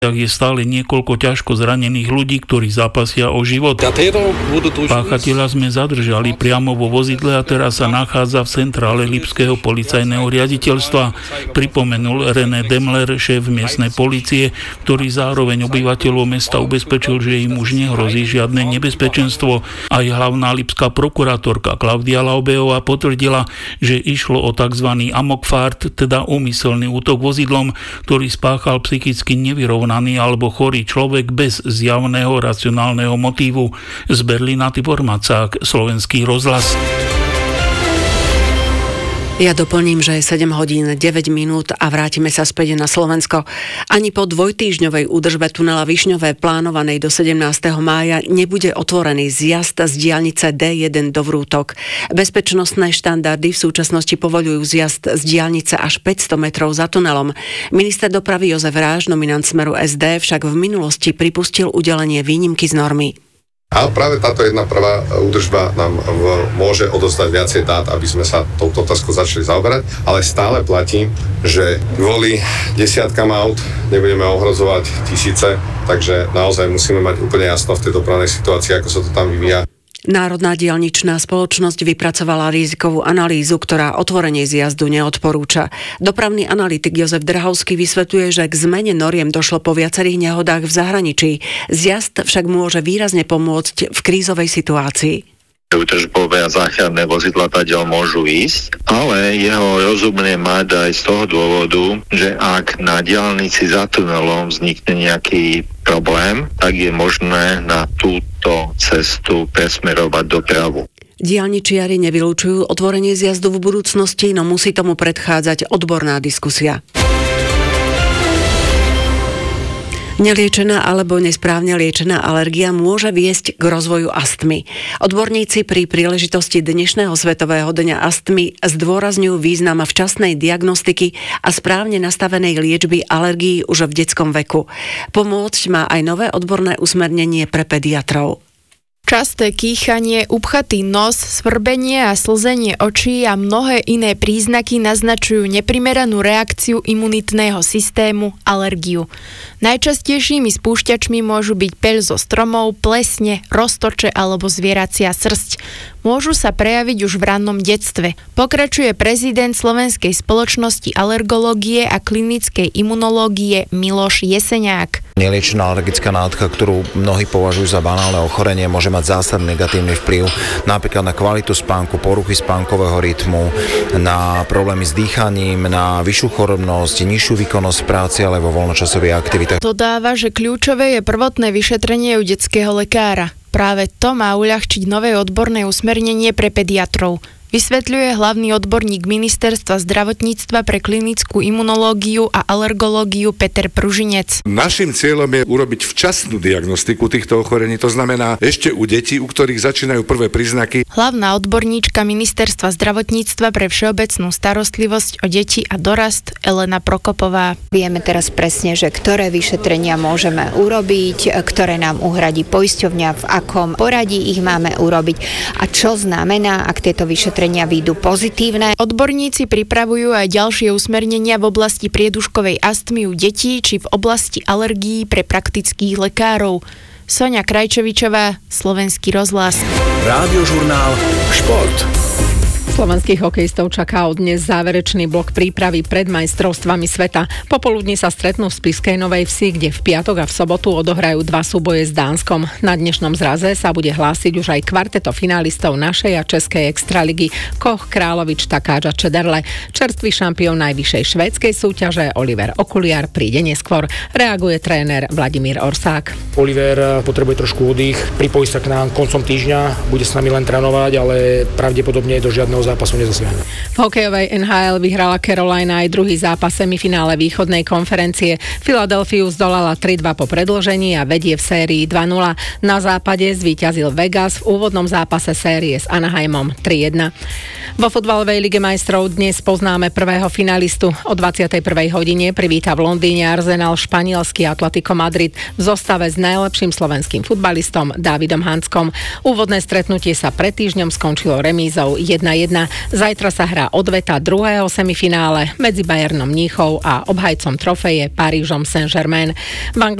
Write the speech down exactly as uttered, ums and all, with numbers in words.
je stále niekoľko ťažko zranených ľudí, ktorí zápasia o život. Páchateľa sme zadržali priamo vo vozidle a teraz sa nachádza v centrále Lipského policajného riaditeľstva. Pripomenul René Demler, šéf miestnej polície, ktorý zároveň obyvateľov mesta ubezpečil, že im už nehrozí žiadne nebezpečenstvo. Aj hlavná lipská prokurátorka Klaudia Laubejová potvrdila, že išlo o tzv. Amokfárt, teda úmyselný útok vozidlom, ktorý spáchal psychicky nevyrovnaný alebo chorý človek bez zjavného racionálneho motívu. Z Berlína Tibor Macák, Slovenský rozhlas. Ja doplním, že je sedem hodín deväť minút a vrátime sa späť na Slovensko. Ani po dvojtýždňovej údržbe tunela Višňové plánovanej do sedemnásteho mája nebude otvorený zjazd z diaľnice dé jeden do Vrútok. Bezpečnostné štandardy v súčasnosti povoľujú zjazd z diaľnice až päťsto metrov za tunelom. Minister dopravy Jozef Ráš, nominant Smeru es dé, však v minulosti pripustil udelenie výnimky z normy. A práve táto jedna prvá údržba nám môže odozdať viacej dát, aby sme sa touto otázkou začali zaoberať, ale stále platí, že kvôli desiatkam aut nebudeme ohrozovať tisíce, takže naozaj musíme mať úplne jasno v tej dopravnej situácii, ako sa to tam vyvíja. Národná diaľničná spoločnosť vypracovala rizikovú analýzu, ktorá otvorenie zjazdu neodporúča. Dopravný analytik Jozef Drhavský vysvetľuje, že k zmene noriem došlo po viacerých nehodách v zahraničí. Zjazd však môže výrazne pomôcť v krízovej situácii. Údržbové a záchranné vozidlá tadiaľ môžu ísť, ale jeho rozumné mať aj z toho dôvodu, že ak na diaľnici za tunelom vznikne nejaký problém, tak je možné na túto cestu presmerovať dopravu. Diaľničiari nevylučujú otvorenie zjazdu v budúcnosti, no musí tomu predchádzať odborná diskusia. Neliečená alebo nesprávne liečená alergia môže viesť k rozvoju astmy. Odborníci pri príležitosti dnešného Svetového dňa astmy zdôrazňujú význam včasnej diagnostiky a správne nastavenej liečby alergií už v detskom veku. Pomôcť má aj nové odborné usmernenie pre pediatrov. Časté kýchanie, upchatý nos, svrbenie a slzenie očí a mnohé iné príznaky naznačujú neprimeranú reakciu imunitného systému, alergiu. Najčastejšími spúšťačmi môžu byť peľ zo stromov, plesne, roztoče alebo zvieracia srsť. Môžu sa prejaviť už v rannom detstve. Pokračuje prezident Slovenskej spoločnosti alergológie a klinickej imunológie Miloš Jeseniak. Neliečená alergická nátka, ktorú mnohí považujú za banálne ochorenie, môže mať zásadný negatívny vplyv napríklad na kvalitu spánku, poruchy spánkového rytmu, na problémy s dýchaním, na vyššiu chorobnosť, nižšiu výkonnosť v práci alebo vo voľnočasových aktivitách. Dodáva, že kľúčové je prvotné vyšetrenie u detského lekára. Práve to má uľahčiť nové odborné usmernenie pre pediatrov. Vysvetľuje hlavný odborník Ministerstva zdravotníctva pre klinickú imunológiu a alergológiu Peter Pružinec. Naším cieľom je urobiť včasnú diagnostiku týchto ochorení, to znamená ešte u detí, u ktorých začínajú prvé príznaky. Hlavná odborníčka Ministerstva zdravotníctva pre všeobecnú starostlivosť o deti a dorast Elena Prokopová. Vieme teraz presne, že ktoré vyšetrenia môžeme urobiť, ktoré nám uhradí poisťovňa, v akom poradí ich máme urobiť a čo znamená, ak tieto vyšetrenia výjdu pozitívne. Odborníci pripravujú aj ďalšie usmernenia v oblasti prieduškovej astmy u detí či v oblasti alergií pre praktických lekárov. Soňa Krajčovičová, Slovenský rozhlas. Rádiožurnál Šport. Slovenských hokejistov čaká od dnes záverečný blok prípravy pred majstrovstvami sveta. Popoludní sa stretnú v Spišskej Novej Vsi, kde v piatok a v sobotu odohrajú dva súboje s Dánskom. Na dnešnom zraze sa bude hlásiť už aj kvarteto finálistov našej a českej extraligy Koch, Královič, Takáč a Čederle. Čerstvý šampión najvyššej švédskej súťaže Oliver Okuliar príde neskôr. Reaguje tréner Vladimír Orsák. Oliver potrebuje trošku oddych, pripojí sa k nám koncom týždňa, bude s nami len trénovať, ale pravdepodobne do žiadneho zápasu nezasiahne. V hokejovej en há el vyhrala Carolina aj druhý zápas semifinále východnej konferencie. Filadelfiu zdolala tri dva po predĺžení a vedie v sérii dva nula. Na západe zvíťazil Vegas v úvodnom zápase série s Anaheimom tri jedna. Vo futbalovej lige majstrov dnes poznáme prvého finalistu. O dvadsiatej prvej hodine privíta v Londýne Arsenal španielský Atletico Madrid v zostave s najlepším slovenským futbalistom Dávidom Hanskom. Úvodné stretnutie sa pred týždňom skončilo remízou jedna jedna. jedna. Zajtra sa hrá odveta druhého semifinále medzi Bayernom Mníchov a obhajcom trofeje Parížom Saint-Germain. V